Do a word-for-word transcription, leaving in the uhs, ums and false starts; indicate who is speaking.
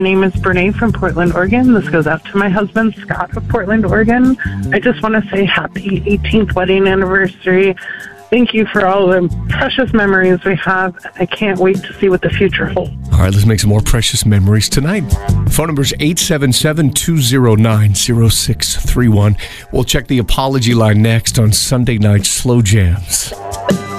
Speaker 1: name is Brene from Portland, Oregon. This goes out to my husband, Scott of Portland, Oregon. I just want to say happy eighteenth wedding anniversary. Thank you for all the precious memories we have. I can't wait to see what the future holds.
Speaker 2: All right, let's make some more precious memories tonight. Phone number is eight seven seven, two zero nine, zero six three one. We'll check the apology line next on Sunday Night Slow Jams.